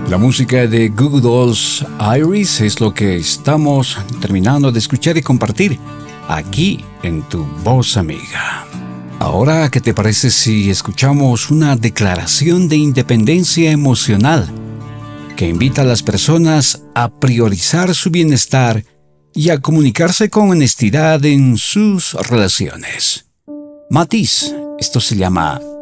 La música de Goo Goo Dolls Iris es lo que estamos terminando de escuchar y compartir aquí en Tu Voz Amiga. Ahora, ¿qué te parece si escuchamos una declaración de independencia emocional que invita a las personas a priorizar su bienestar y a comunicarse con honestidad en sus relaciones? Matiz, esto se llama